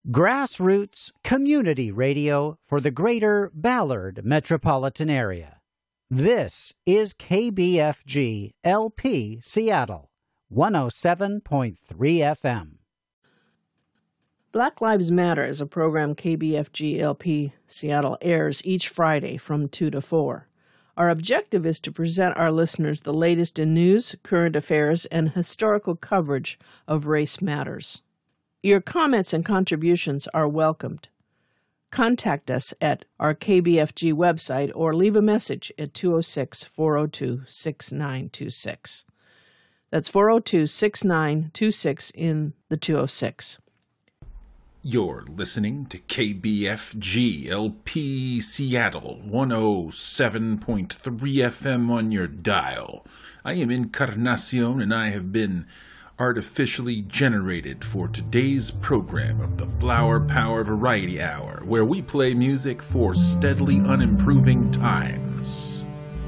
Grassroots community radio for the greater Ballard metropolitan area. This is KBFG LP Seattle, 107.3 FM. Black Lives Matter is a program KBFG LP Seattle airs each Friday from 2 to 4. Our objective is to present our listeners the latest in news, current affairs, and historical coverage of race matters. Your comments and contributions are welcomed. Contact us at our KBFG website or leave a message at 206-402-6926. That's 402-6926 in the 206. You're listening to KBFG LP Seattle, 107.3 FM on your dial. I am Encarnacion, and I have been artificially generated for today's program of the Flower Power Variety Hour, where we play music for steadily unimproving times.